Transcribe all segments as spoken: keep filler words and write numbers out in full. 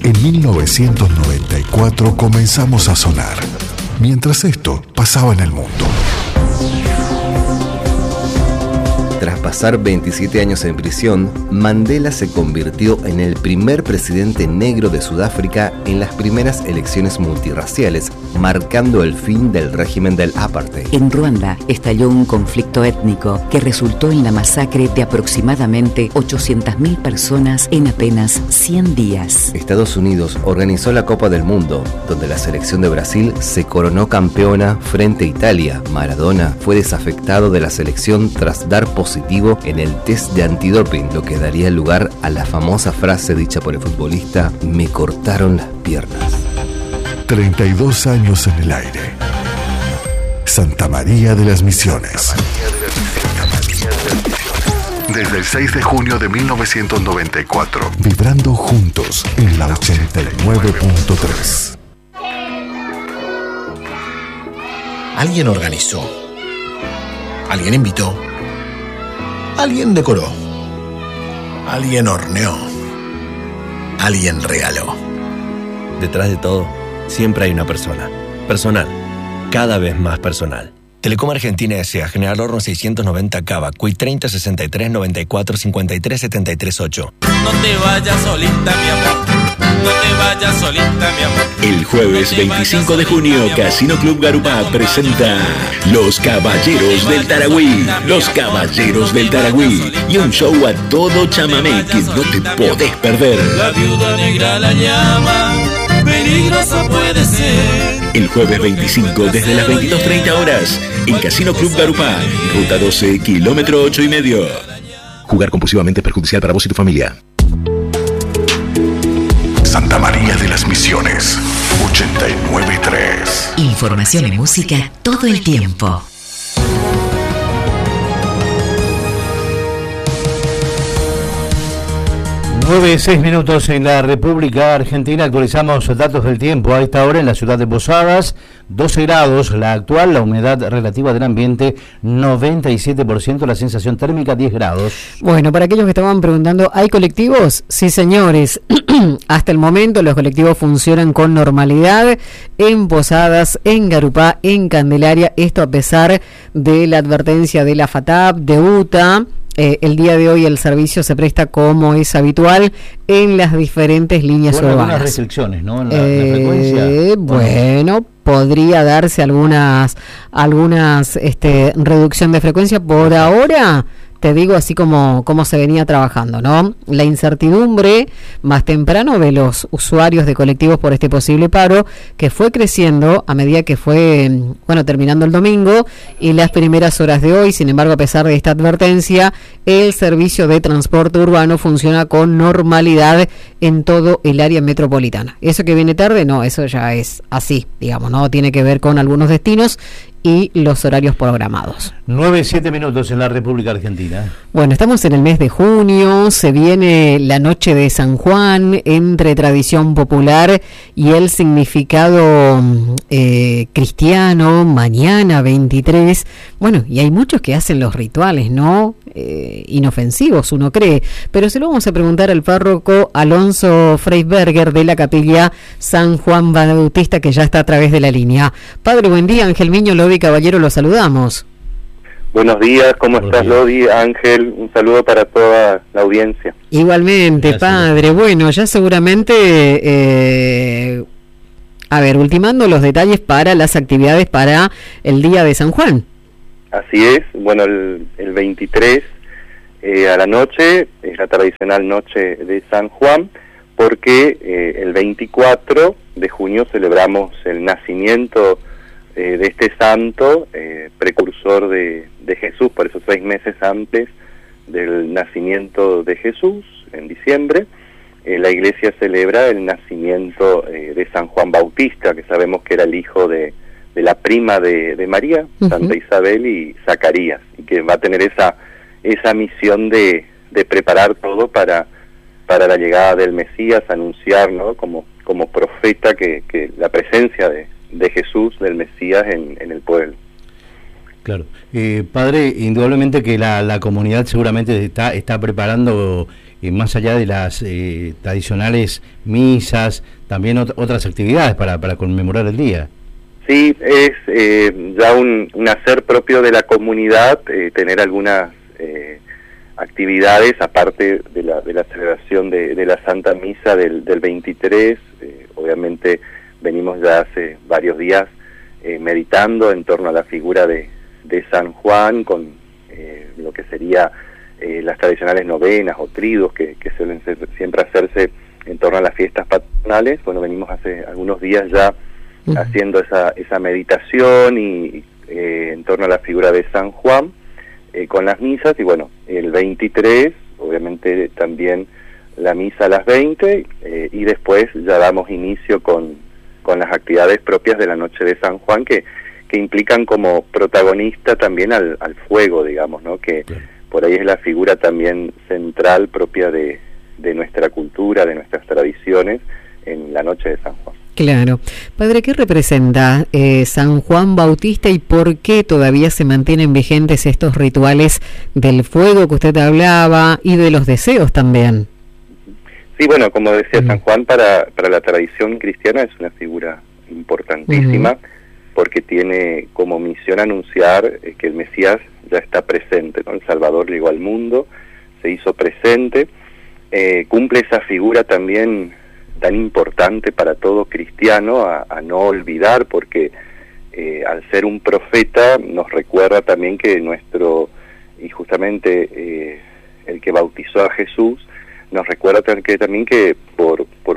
En mil novecientos noventa y cuatro comenzamos a sonar, mientras esto pasaba en el mundo. Tras pasar veintisiete años en prisión, Mandela se convirtió en el primer presidente negro de Sudáfrica en las primeras elecciones multirraciales, marcando el fin del régimen del apartheid. En Ruanda estalló un conflicto étnico que resultó en la masacre de aproximadamente ochocientas mil personas en apenas cien días. Estados Unidos organizó la Copa del Mundo, donde la selección de Brasil se coronó campeona frente a Italia. Maradona fue desafectado de la selección tras dar positivo en el test de antidoping, lo que daría lugar a la famosa frase dicha por el futbolista: me cortaron las piernas. treinta y dos años en el aire. Santa María de las Misiones. Desde el seis de junio de mil novecientos noventa y cuatro, vibrando juntos en la ochenta y nueve punto tres. Alguien organizó. Alguien invitó. Alguien decoró. Alguien horneó. Alguien regaló. Detrás de todo, siempre hay una persona. Personal. Cada vez más personal. Telecom Argentina S A. General Horno seiscientos noventa Cava. Cuy treinta sesenta y tres noventa y cuatro cincuenta y tres setenta y tres ocho. No te vayas solita, mi amor. No te vayas solita, mi amor. El jueves veinticinco de junio, Casino Club Garupá presenta Los Caballeros del Taragüí. Los Caballeros del Taragüí. Y un show a todo chamamé que no te podés perder. La viuda negra la llama, peligrosa puede ser. El jueves veinticinco desde las veintidós treinta horas en Casino Club Garupá, ruta doce, kilómetro ocho y medio. Jugar compulsivamente es perjudicial para vos y tu familia. Santa María de las Misiones, ochenta y nueve punto tres. Información y música todo el tiempo. nueve y seis minutos en la República Argentina. Actualizamos datos del tiempo. A esta hora en la ciudad de Posadas, doce grados la actual, la humedad relativa del ambiente noventa y siete por ciento, la sensación térmica diez grados. Bueno, para aquellos que estaban preguntando, ¿hay colectivos? Sí, señores. Hasta el momento los colectivos funcionan con normalidad en Posadas, en Garupá, en Candelaria. Esto a pesar de la advertencia de la FATAP, de U T A. Eh, el día de hoy el servicio se presta como es habitual en las diferentes líneas bueno, urbanas. Algunas restricciones, ¿no? En la, eh, la frecuencia. Bueno, bueno, podría darse algunas, algunas, este, reducción de frecuencia por ahora. Te digo así como, como se venía trabajando, ¿no? La incertidumbre más temprano de los usuarios de colectivos por este posible paro, que fue creciendo a medida que fue, bueno, terminando el domingo y las primeras horas de hoy. Sin embargo, a pesar de esta advertencia, el servicio de transporte urbano funciona con normalidad en todo el área metropolitana. Eso que viene tarde, no, eso ya es así, digamos, ¿no? Tiene que ver con algunos destinos y los horarios programados. nueve y siete minutos en la República Argentina. Bueno, estamos en el mes de junio, se viene la noche de San Juan, entre tradición popular y el significado eh, cristiano, mañana veintitrés. Bueno, y hay muchos que hacen los rituales, ¿no? Eh, inofensivos, uno cree, pero se lo vamos a preguntar al párroco Alonso Freisberger de la capilla San Juan Bautista, que ya está a través de la línea. Padre, buen día. Ángel Miño, Lodi Caballero, lo saludamos. Buenos días, ¿cómo Buenos estás, días. Lodi? Ángel, un saludo para toda la audiencia. Igualmente, Gracias. Padre. Bueno, ya seguramente, eh, a ver, ultimando los detalles para las actividades para el día de San Juan. Así es, bueno, el, el veintitrés eh, a la noche es la tradicional noche de San Juan, porque eh, el veinticuatro de junio celebramos el nacimiento eh, de este santo, eh, precursor de, de Jesús, por eso seis meses antes del nacimiento de Jesús, en diciembre, eh, la iglesia celebra el nacimiento eh, de San Juan Bautista, que sabemos que era el hijo de de la prima de, de María, uh-huh. Santa Isabel y Zacarías, y que va a tener esa esa misión de, de preparar todo para para la llegada del Mesías, anunciar, ¿no? como como profeta que, que la presencia de, de Jesús, del Mesías en, en el pueblo. Claro. Eh, padre, indudablemente que la, la comunidad seguramente está está preparando eh, más allá de las eh, tradicionales misas, también ot otras actividades para, para conmemorar el día. Sí, es eh, ya un, un hacer propio de la comunidad, eh, tener algunas eh, actividades, aparte de la, de la celebración de, de la Santa Misa del, del veintitrés, eh, obviamente venimos ya hace varios días eh, meditando en torno a la figura de, de San Juan, con eh, lo que sería eh, las tradicionales novenas o tridos que, que suelen ser, siempre hacerse en torno a las fiestas patronales. Bueno, venimos hace algunos días ya uh-huh. haciendo esa, esa meditación y eh, en torno a la figura de San Juan, eh, con las misas, y bueno, el veintitrés, obviamente también la misa a las veinte, eh, y después ya damos inicio con, con las actividades propias de la noche de San Juan, que, que implican como protagonista también al, al fuego, digamos, ¿no? Que claro. por ahí es la figura también central propia de, de nuestra cultura, de nuestras tradiciones, en la noche de San Juan. Claro. Padre, ¿qué representa eh, San Juan Bautista y por qué todavía se mantienen vigentes estos rituales del fuego que usted hablaba y de los deseos también? Sí, bueno, como decía uh-huh. San Juan, para, para la tradición cristiana es una figura importantísima, uh-huh. porque tiene como misión anunciar eh, que el Mesías ya está presente, ¿no? El Salvador llegó al mundo, se hizo presente, eh, cumple esa figura también tan importante para todo cristiano a, a no olvidar, porque eh, al ser un profeta nos recuerda también que nuestro, y justamente eh, el que bautizó a Jesús, nos recuerda que también que por, por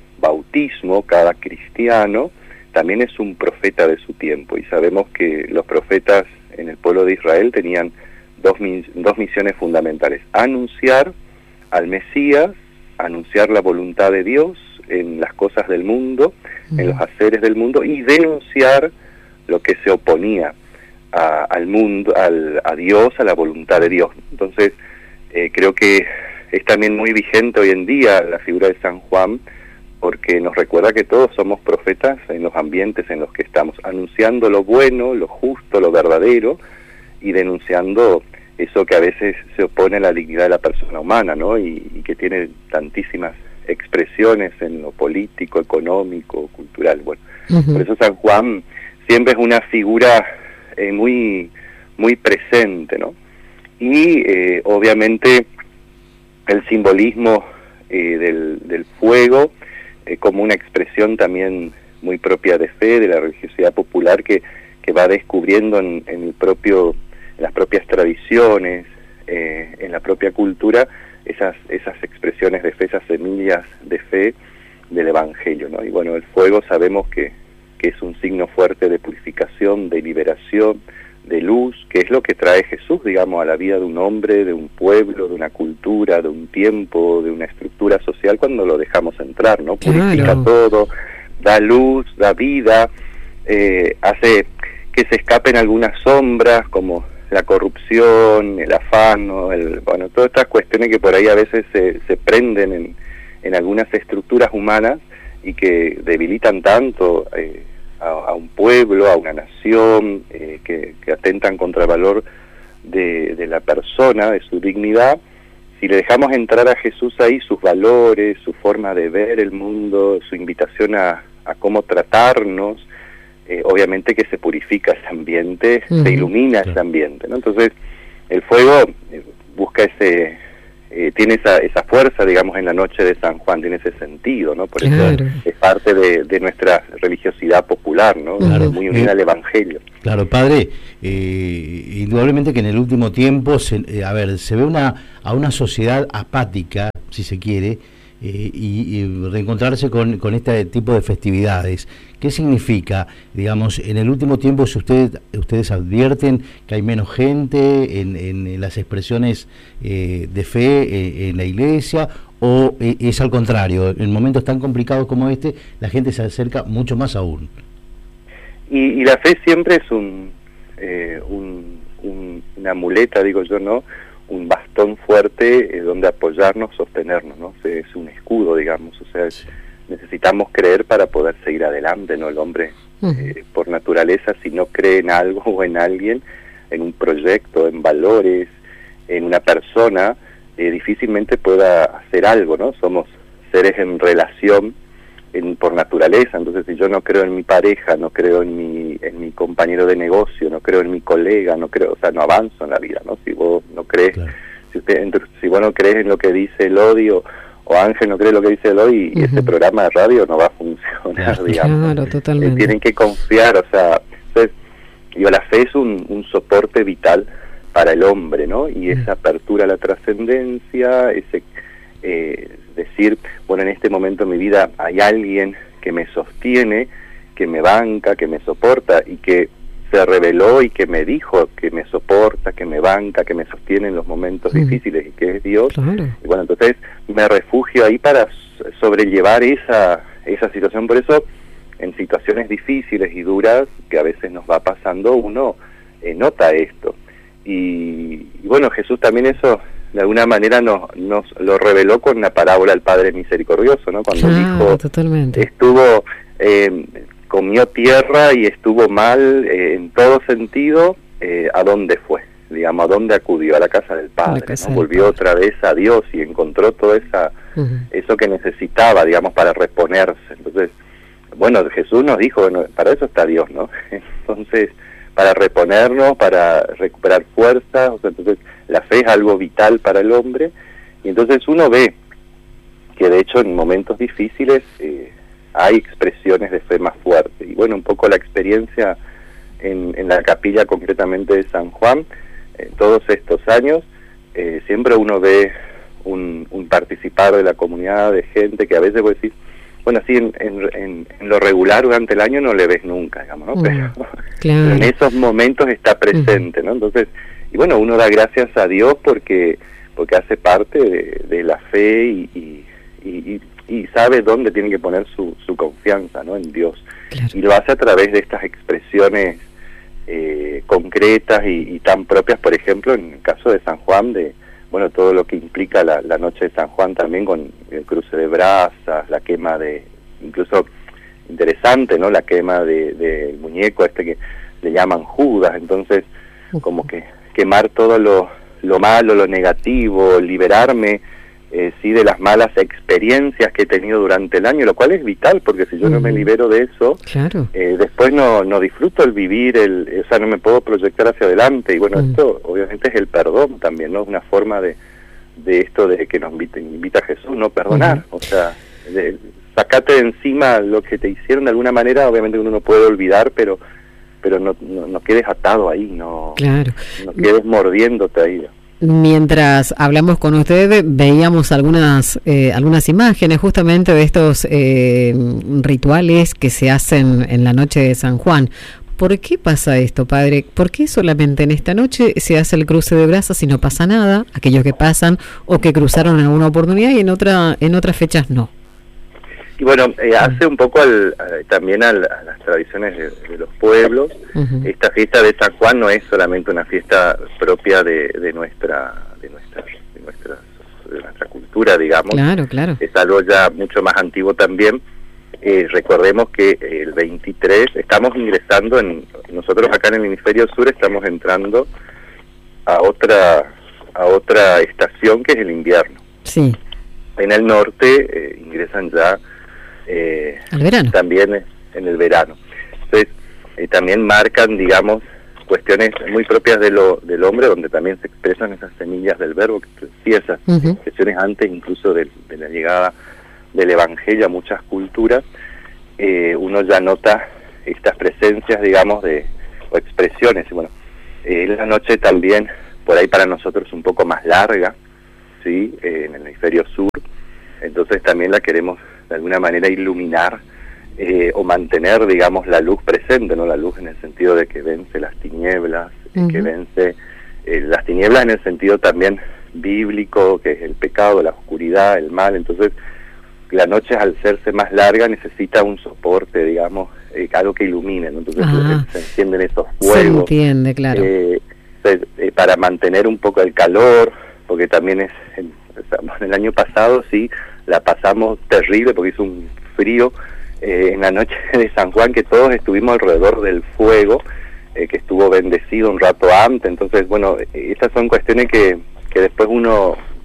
bautismo cada cristiano también es un profeta de su tiempo, y sabemos que los profetas en el pueblo de Israel tenían dos, dos misiones fundamentales: anunciar al Mesías, anunciar la voluntad de Dios en las cosas del mundo, uh-huh. en los haceres del mundo, y denunciar lo que se oponía a, al mundo, al, a Dios, a la voluntad de Dios. Entonces, eh, creo que es también muy vigente hoy en día la figura de San Juan, porque nos recuerda que todos somos profetas en los ambientes en los que estamos, anunciando lo bueno, lo justo, lo verdadero, y denunciando eso que a veces se opone a la dignidad de la persona humana, ¿no? Y, y que tiene tantísimas expresiones en lo político, económico, cultural. Bueno, uh-huh. por eso San Juan siempre es una figura eh, muy muy presente, ¿no? Y eh, obviamente el simbolismo eh, del, del fuego eh, como una expresión también muy propia de fe, de la religiosidad popular, que, que va descubriendo en, en el propio, en las propias tradiciones, eh, en la propia cultura, esas esas expresiones de fe, esas semillas de fe del Evangelio, ¿no? Y bueno, el fuego sabemos que, que es un signo fuerte de purificación, de liberación, de luz, que es lo que trae Jesús, digamos, a la vida de un hombre, de un pueblo, de una cultura, de un tiempo, de una estructura social, cuando lo dejamos entrar, ¿no? Purifica claro. todo, da luz, da vida, eh, hace que se escapen algunas sombras, como la corrupción, el afán, ¿no? el, bueno, todas estas cuestiones que por ahí a veces se, se prenden en, en algunas estructuras humanas y que debilitan tanto eh, a, a un pueblo, a una nación, eh, que, que atentan contra el valor de, de la persona, de su dignidad. Si le dejamos entrar a Jesús ahí, sus valores, su forma de ver el mundo, su invitación a, a cómo tratarnos, Eh, obviamente que se purifica ese ambiente, uh-huh. se ilumina ese ambiente, ¿no? Entonces el fuego eh, busca ese, eh, tiene esa, esa fuerza, digamos, en la noche de San Juan, tiene ese sentido, ¿no? Por claro. eso es parte de, de nuestra religiosidad popular, ¿no? Claro. Muy unida eh, al Evangelio. Claro, padre, eh, indudablemente que en el último tiempo, se, eh, a ver, se ve una a una sociedad apática, si se quiere, Eh, y, y reencontrarse con, con este tipo de festividades. ¿Qué significa? Digamos, en el último tiempo, si usted, ustedes advierten que hay menos gente en, en las expresiones eh, de fe eh, en la iglesia, o eh, es al contrario, en momentos tan complicados como este, la gente se acerca mucho más aún. Y, y la fe siempre es un, eh, un, un una muleta, digo yo, ¿no? Un bastón fuerte eh, donde apoyarnos, sostenernos, ¿no? Es un escudo, digamos, o sea, es, necesitamos creer para poder seguir adelante, ¿no? El hombre, uh-huh. eh, por naturaleza, si no cree en algo o en alguien, en un proyecto, en valores, en una persona, eh, difícilmente pueda hacer algo, ¿no? Somos seres en relación en, por naturaleza, entonces si yo no creo en mi pareja, no creo en mi, en mi compañero de negocio, no creo en mi colega, no creo, o sea, no avanzo en la vida, ¿no? Si vos no crees, claro. si, usted, si vos no crees en lo que dice Elodie, o, o Ángel no cree en lo que dice Elodie, uh-huh. ese programa de radio no va a funcionar, claro, digamos. Claro, totalmente. Eh, tienen que confiar, o sea, entonces, yo, la fe es un, un soporte vital para el hombre, ¿no? Y esa apertura a la trascendencia, ese eh, decir, bueno, en este momento en mi vida hay alguien que me sostiene, que me banca, que me soporta, y que se reveló y que me dijo que me soporta, que me banca, que me sostiene en los momentos mm. difíciles, y que es Dios. Claro. Y bueno, entonces me refugio ahí para sobrellevar esa, esa situación. Por eso, en situaciones difíciles y duras que a veces nos va pasando, uno eh, nota esto. Y, y bueno, Jesús también eso de alguna manera nos, nos lo reveló con la parábola del Padre Misericordioso, ¿no? Cuando claro, dijo, totalmente. estuvo, eh, comió tierra y estuvo mal eh, en todo sentido, eh, ¿a dónde fue? Digamos, ¿a dónde acudió? A la casa del Padre, casa ¿no? del Volvió padre. otra vez a Dios y encontró todo esa, uh-huh. eso que necesitaba, digamos, para reponerse. Entonces, bueno, Jesús nos dijo, bueno, para eso está Dios, ¿no? Entonces, para reponernos, para recuperar fuerzas, o sea, entonces la fe es algo vital para el hombre, y entonces uno ve que de hecho en momentos difíciles eh, hay expresiones de fe más fuertes, y bueno, un poco la experiencia en, en la capilla concretamente de San Juan, eh, todos estos años, eh, siempre uno ve un, un participar de la comunidad, de gente que a veces puede decir, bueno, así en, en, en lo regular durante el año no le ves nunca, digamos, ¿no? Uh, pero, claro. pero en esos momentos está presente, uh-huh. ¿no? Entonces, y bueno, uno da gracias a Dios porque porque hace parte de, de la fe y, y, y, y sabe dónde tiene que poner su, su confianza, ¿no? En Dios. Claro. Y lo hace a través de estas expresiones eh, concretas y, y tan propias, por ejemplo, en el caso de San Juan, de bueno, todo lo que implica la, la noche de San Juan también, con el cruce de brasas, la quema de, incluso interesante, ¿no? La quema de, de el muñeco este que le llaman Judas, entonces como que quemar todo lo, lo malo, lo negativo, liberarme, eh, sí, de las malas experiencias que he tenido durante el año, lo cual es vital, porque si yo mm. no me libero de eso, claro. eh, después no, no disfruto el vivir, el, o sea, no me puedo proyectar hacia adelante, y bueno, mm. esto obviamente es el perdón también, ¿no? Es una forma de, de esto de que nos invita, invita a Jesús, no perdonar, mm. o sea, de, sacate de encima lo que te hicieron de alguna manera, obviamente uno no puede olvidar, pero pero no, no, no quedes atado ahí, no, claro. no quedes mordiéndote ahí. Mientras hablamos con usted, veíamos algunas eh, algunas imágenes justamente de estos eh, rituales que se hacen en la noche de San Juan. ¿Por qué pasa esto, padre? ¿Por qué solamente en esta noche se hace el cruce de brasas y no pasa nada? Aquellos que pasan o que cruzaron en alguna oportunidad y en otra en otras fechas no. Y bueno, eh, hace un poco al, a, también al, a las tradiciones de, de los pueblos. Uh-huh. Esta fiesta de San Juan no es solamente una fiesta propia de, de nuestra de nuestra de nuestra de nuestra cultura, digamos. Claro, claro. Es algo ya mucho más antiguo también. Eh, recordemos que el veintitrés estamos ingresando en nosotros acá en el hemisferio sur estamos entrando a otra a otra estación que es el invierno. Sí. En el norte eh, ingresan ya Eh, al verano. También en el verano. Entonces, eh, también marcan, digamos, cuestiones muy propias de lo del hombre, donde también se expresan esas semillas del verbo, que sí, esas uh-huh. expresiones antes incluso de, de la llegada del Evangelio a muchas culturas, eh, uno ya nota estas presencias, digamos, de o expresiones. Y bueno, eh, la noche también, por ahí para nosotros un poco más larga, ¿sí? Eh, en el hemisferio sur, entonces también la queremos de alguna manera iluminar eh, o mantener, digamos, la luz presente, ¿no? La luz en el sentido de que vence las tinieblas, uh-huh. que vence eh, las tinieblas en el sentido también bíblico, que es el pecado, la oscuridad, el mal. Entonces, la noche al serse más larga necesita un soporte, digamos, eh, algo que ilumine, ¿no? Entonces uh-huh. se, se encienden esos fuegos. Se entiende, claro. Eh, se, eh, para mantener un poco el calor, porque también es, en, en el año pasado sí, la pasamos terrible porque hizo un frío eh, en la noche de San Juan, que todos estuvimos alrededor del fuego, eh, que estuvo bendecido un rato antes. Entonces, bueno, estas son cuestiones que, que después uno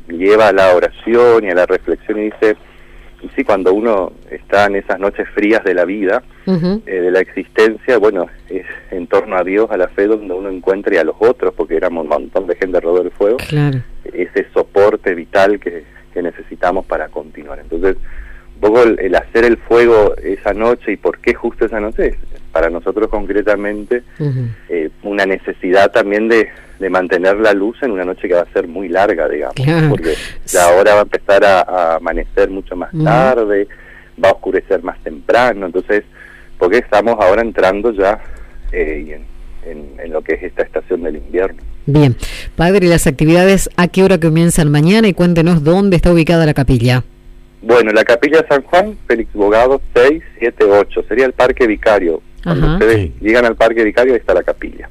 lleva a la oración y a la reflexión y dice, y sí, cuando uno está en esas noches frías de la vida, uh-huh. eh, de la existencia, bueno, es en torno a Dios, a la fe, donde uno encuentra y a los otros, porque éramos un montón de gente alrededor del fuego, claro. ese soporte vital que, que necesitamos para continuar. Entonces, un poco el, el hacer el fuego esa noche, y por qué justo esa noche, es para nosotros concretamente uh-huh. eh, una necesidad también de, de mantener la luz en una noche que va a ser muy larga, digamos, claro. porque la hora va a empezar a, a amanecer mucho más uh-huh. tarde, va a oscurecer más temprano, entonces, porque estamos ahora entrando ya eh, en, en, en lo que es esta estación del invierno. Bien, padre, las actividades, ¿a qué hora comienzan mañana? Y cuéntenos dónde está ubicada la capilla. Bueno, la capilla San Juan, Félix Bogado seis siete ocho, sería el Parque Vicario. Cuando Ajá. ustedes sí. llegan al Parque Vicario, ahí está la capilla.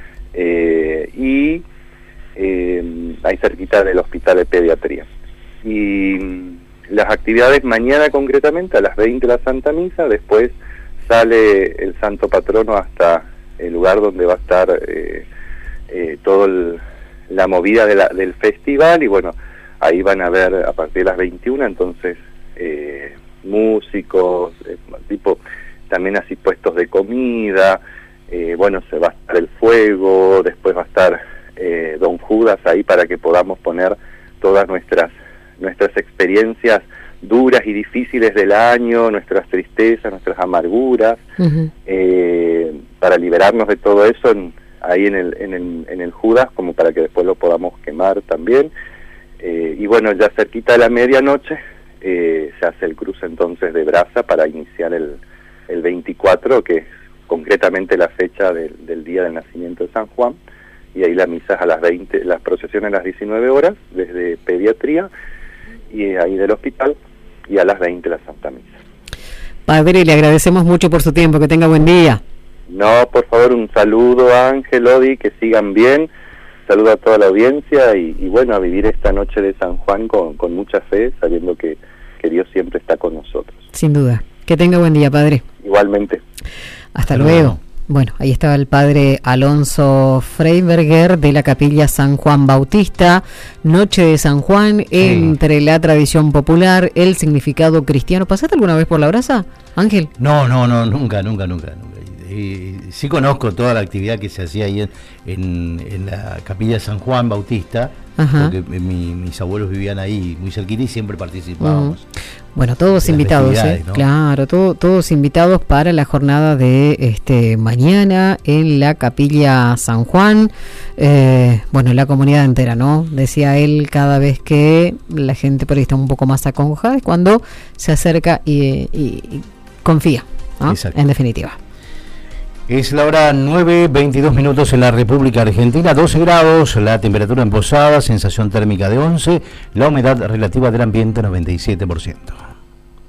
Eh, y eh, ahí cerquita del Hospital de Pediatría. Y las actividades mañana concretamente, a las veinte la Santa Misa, después sale el Santo Patrono hasta el lugar donde va a estar eh, eh, toda la movida de la, del festival, y bueno, ahí van a ver a partir de las veintiuna, entonces, eh, músicos, eh, tipo, también así puestos de comida, eh, bueno, se va a estar el fuego, después va a estar eh, Don Judas ahí para que podamos poner todas nuestras, nuestras experiencias duras y difíciles del año, nuestras tristezas, nuestras amarguras, uh-huh. eh, para liberarnos de todo eso en, ahí en el, en, el, en el Judas, como para que después lo podamos quemar también. Eh, y bueno, ya cerquita de la medianoche eh, se hace el cruce entonces de brasa para iniciar el, el veinticuatro, que es concretamente la fecha del, del día del nacimiento de San Juan, y ahí la misa es a las veinte, las procesiones a las diecinueve horas, desde Pediatría, y ahí del hospital, y a las veinte la Santa Misa. Padre, le agradecemos mucho por su tiempo, que tenga buen día. No, por favor, un saludo a Ángel, Odi, que sigan bien. Saludo a toda la audiencia y, y bueno, a vivir esta noche de San Juan con, con mucha fe, sabiendo que, que Dios siempre está con nosotros. Sin duda. Que tenga buen día, padre. Igualmente. Hasta luego. luego. Bueno, ahí estaba el padre Alonso Freiberger de la capilla San Juan Bautista. Noche de San Juan, entre sí. la tradición popular, el significado cristiano. ¿Pasaste alguna vez por la brasa, Ángel? No, no, no, nunca, nunca, nunca. nunca. Eh, sí conozco toda la actividad que se hacía ahí en, en, en la capilla de San Juan Bautista, Ajá. porque mi, mis abuelos vivían ahí muy cerquita y siempre participábamos. Uh-huh. Bueno, todos invitados, ¿eh? ¿no? Claro, todo, todos invitados para la jornada de este mañana en la capilla San Juan. Eh, bueno, la comunidad entera, ¿no? Decía él, cada vez que la gente por ahí está un poco más acongojada es cuando se acerca y, y, y confía, ¿no? En definitiva. Es la hora nueve, veintidós minutos en la República Argentina, doce grados, la temperatura en Posadas, sensación térmica de once, la humedad relativa del ambiente noventa y siete por ciento.